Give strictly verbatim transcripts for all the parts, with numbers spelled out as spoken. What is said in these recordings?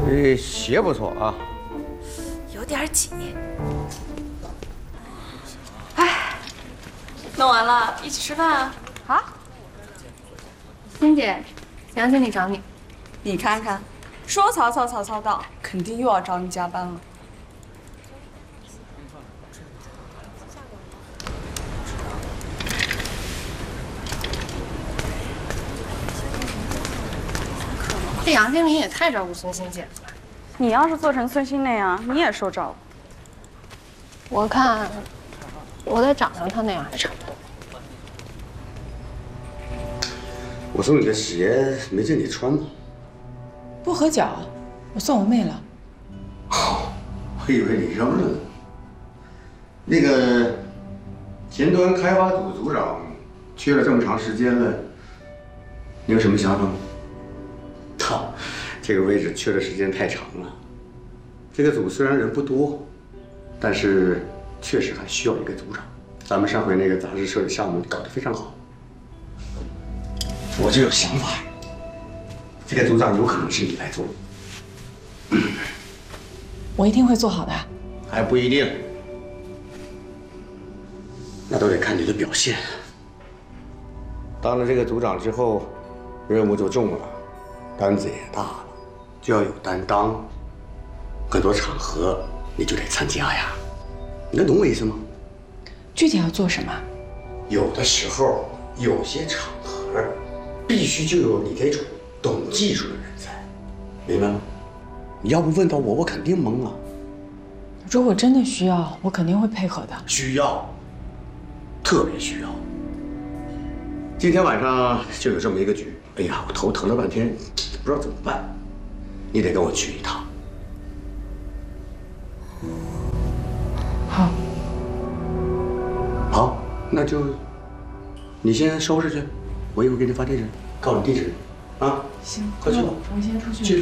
这鞋不错啊， 有点挤。哎，弄完了，一起吃饭啊！ 好。欣姐，杨经理找你。 你看看，说曹操曹操到，肯定又要找你加班了。 这杨经理也太照顾孙欣姐了吧？ 你要是做成孙欣那样，你也受照顾。 我看我得长成她那样还差不多。 我送你的鞋没见你穿呢。 不合脚，我送我妹了。 哦，我以为你扔了呢。那个前端开发组组长缺了这么长时间了，你有什么想法吗？操，这个位置缺的时间太长了。这个组虽然人不多，但是确实还需要一个组长。咱们上回那个杂志社的项目搞得非常好，我就有想法，这个组长有可能是你来做。 我一定会做好的。 还不一定，那都得看你的表现。当了这个组长之后，任务就重了，单子也大了，就要有担当。很多场合你就得参加呀，你能懂我意思吗？ 具体要做什么？ 有的时候，有些场合必须就有你这种懂技术的人才，明白吗？你要不问到我，我肯定懵啊。 如果真的需要，我肯定会配合的。 需要，特别需要。今天晚上就有这么一个局，哎呀，我头疼了半天，不知道怎么办。你得跟我去一趟。 好。 好，那就你先收拾去，我一会儿给你发地址，告诉你地址。啊， 行， 快去吧。 我先出去。 去。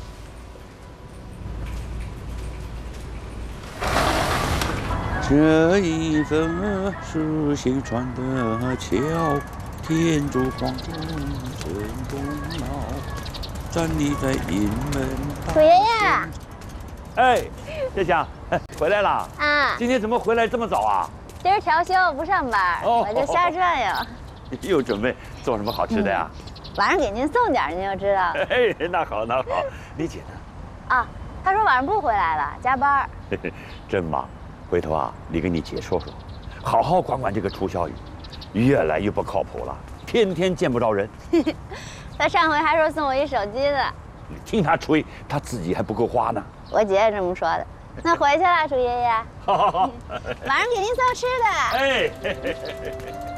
这一份是谁传的桥？天竺皇宫正东老，站立在营门。 楚爷爷， 哎，叶香，回来啦？ 啊， 今天怎么回来这么早啊？ 今儿调休不上班， 哦、 我就瞎转悠。 又准备做什么好吃的呀？ 嗯、晚上给您送点，您就知道。 哎，那好，那好。李姐呢？ 啊，她说晚上不回来了，加班。 真忙。回头啊，你跟你姐说说，好好管管这个楚小雨，越来越不靠谱了，天天见不着人。 他上回还说送我一手机呢。 你听他吹，他自己还不够花呢。 我姐也这么说的。那回去了，楚爷爷。 好好好， 晚上给您送吃的。 哎。嘿嘿嘿嘿